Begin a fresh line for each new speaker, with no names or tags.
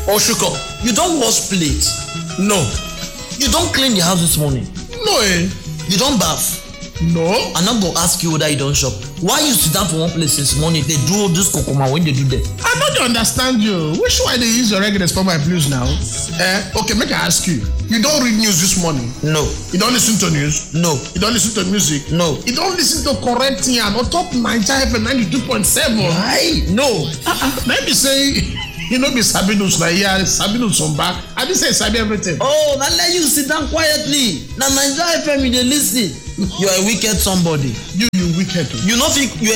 Oshuko, you don't wash plate?
No.
You don't clean the house this morning?
No, eh?
You don't bath?
No.
I'm not gonna ask you whether you don't shop. Why you sit down for one place since morning? They do all this kokoma when they do that.
I don't understand you. Which why they use your regulars for my blues now? Okay, make I ask you. You don't read news this morning?
No.
You don't listen to news?
No.
You don't listen to music?
No.
You don't listen to correct thing on top Naija FM 92.7?
Why? No.
Let me say, you know, be Sabinus na here, Sabinus on back. I didn't say Sabi everything.
Oh, now let you sit down quietly. Now Naija FM, you dey listen. You are a wicked somebody.
You wicked.
You know, you